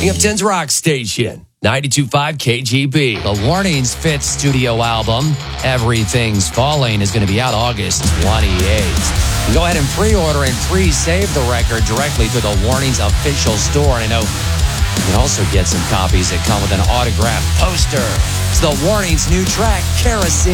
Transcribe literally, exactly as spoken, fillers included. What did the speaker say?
Binghamton's rock station, ninety-two point five K G B. The Warnings fifth studio album, Everything's Falling, is going to be out August twenty-eighth. Go ahead and pre-order and pre-save the record directly through the Warnings official store. And I know you can also get some copies that come with an autographed poster. It's the Warnings' new track, Kerosene.